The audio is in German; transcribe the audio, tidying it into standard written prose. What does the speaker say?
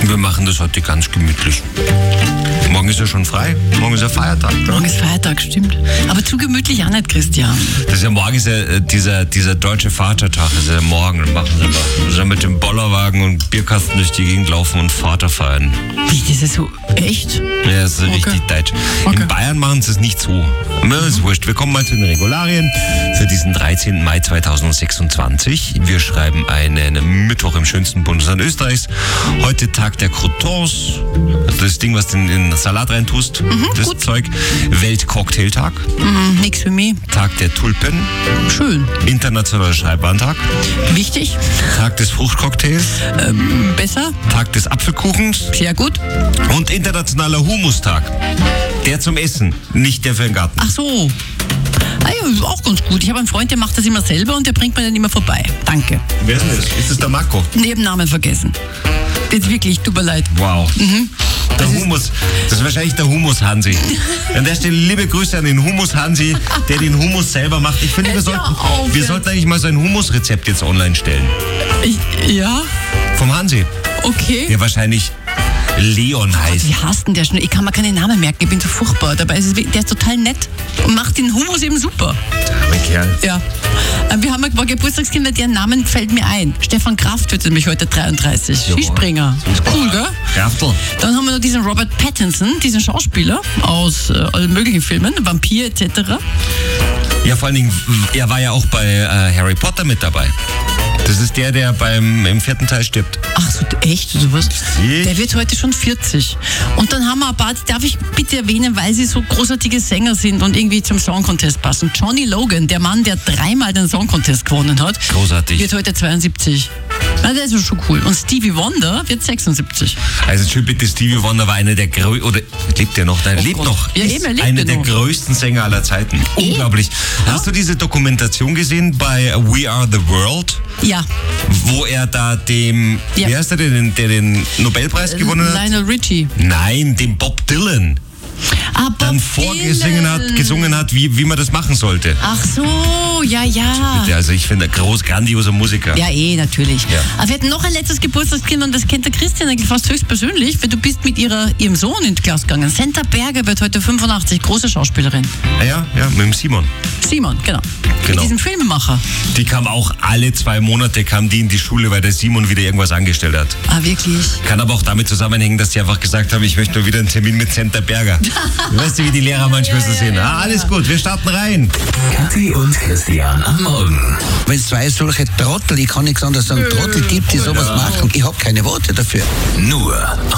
Wir machen das heute ganz gemütlich. Morgen ist ja schon frei. Morgen ist ja Feiertag. Oder? Morgen ist Feiertag, stimmt. Aber zu gemütlich auch nicht, Christian. Das ist ja morgen ist ja dieser deutsche Vatertag. Das ist ja morgen. Dann machen sie mal mit dem Bollerwagen und Bierkasten durch die Gegend laufen und Vater feiern. Wie, das ist so echt? Ja, das ist richtig deutsch. Okay. In Bayern machen sie es nicht so. Das ist wurscht. Wir kommen mal zu den Regularien für diesen 13. Mai 2026. Wir schreiben einen Mittwoch im schönsten Bundesland Österreichs. Heute Tag der Croutons. Das Ding, was du in den Salat reintust. Das gut. Zeug. Weltcocktailtag. Nix für mich. Tag der Tulpen. Schön. Internationaler Schreibwarentag. Wichtig. Tag des Fruchtcocktails. Besser. Tag des Apfelkuchens. Sehr gut. Und internationaler Humustag. Der zum Essen, nicht der für den Garten. Ach so. Ah ja, auch ganz gut. Ich habe einen Freund, der macht das immer selber und der bringt mir dann immer vorbei. Danke. Wer ist denn das? Ist das der Marco? Nebennamen vergessen. Jetzt wirklich, tut mir leid. Wow. Der Humus, das ist wahrscheinlich der Humus-Hansi. An der Stelle liebe Grüße an den Humus-Hansi, der den Humus selber macht. Ich finde, wir sollten eigentlich mal so ein Humus-Rezept jetzt online stellen. Ja, Vom Hansi, okay. der wahrscheinlich Leon heißt. Wie heißt denn der schon? Ich kann mir keine Namen merken, ich bin so furchtbar. Dabei ist der ist total nett und macht den Hummus eben super. Mein Kerl. Ja. Wir haben ein paar Geburtstagskinder, deren Namen fällt mir ein. Stefan Kraft wird nämlich heute 33. Ja. Skispringer. Cool, gell? Kraftl. Dann haben wir noch diesen Robert Pattinson, diesen Schauspieler aus allen möglichen Filmen, Vampir etc. Ja, vor allen Dingen, er war ja auch bei Harry Potter mit dabei. Das ist der im 4. Teil stirbt. Ach so, echt? Sowas? Sie? Der wird heute schon 40. Und dann haben wir ein paar, die darf ich bitte erwähnen, weil sie so großartige Sänger sind und irgendwie zum Song Contest passen. Johnny Logan, der Mann, der 3-mal den Song Contest gewonnen hat, Großartig. wird heute 72. Na, der ist schon cool. Und Stevie Wonder wird 76. Also schön bitte, Stevie Wonder war einer der größten, oder lebt der noch? Nein, Oh lebt Gott. noch. Ja, Ist eben, er lebt einer ja der noch. größten Sänger aller Zeiten. Unglaublich. Hast du diese Dokumentation gesehen bei We Are the World? Ja. Wo er da Ja. wie heißt der den Nobelpreis gewonnen hat? Lionel Richie. Nein, dem Bob Dylan. Ah, Bob Dann Dylan. gesungen hat, wie man das machen sollte. Ach so, ja. Bitte, also ich finde, grandioser Musiker. Ja, natürlich. Ja. Aber wir hatten noch ein letztes Geburtstagskind und das kennt der Christian eigentlich fast höchstpersönlich, weil du bist mit ihrem Sohn in die Klasse gegangen. Senta Berger wird heute 85, große Schauspielerin. Ja, mit dem Simon. Simon, genau. Genau. Mit diesem Filmemacher. Die kam auch alle 2 Monate die in die Schule, weil der Simon wieder irgendwas angestellt hat. Ah, wirklich? Kann aber auch damit zusammenhängen, dass die einfach gesagt haben, ich möchte nur wieder einen Termin mit Senta Berger. Weißt du, wie die Lehrer manchmal so sehen? Alles gut, wir starten rein. Kathi und Christian am Morgen. Wenn es 2 solche Trottel, ich kann nichts anderes sagen, Trottel gibt, die sowas machen, ich habe keine Worte dafür. Nur